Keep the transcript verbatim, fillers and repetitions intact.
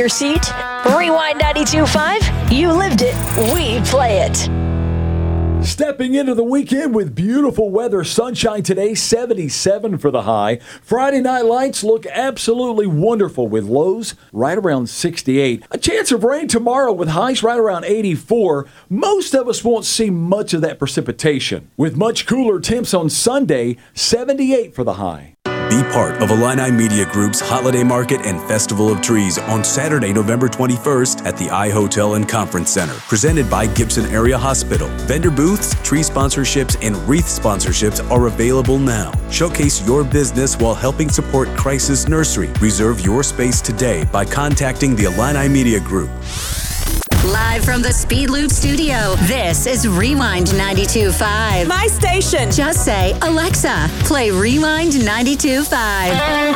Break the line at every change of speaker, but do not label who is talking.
your seat? Rewind ninety-two point five. You lived it. We play it.
Stepping into the weekend with beautiful weather, sunshine today, seventy-seven for the high. Friday night lights look absolutely wonderful with lows right around sixty-eight. A chance of rain tomorrow with highs right around eighty-four. Most of us won't see much of that precipitation. With much cooler temps on Sunday, seventy-eight for the high.
Be part of Illini Media Group's Holiday Market and Festival of Trees on Saturday, November twenty-first at the I Hotel and Conference Center, presented by Gibson Area Hospital. Vendor booths, tree sponsorships, and wreath sponsorships are available now. Showcase your business while helping support Crisis Nursery. Reserve your space today by contacting the Illini Media Group.
Live from the Speed Loop studio, this is Rewind ninety-two point five.
My station.
Just say, Alexa, play Rewind ninety-two point five.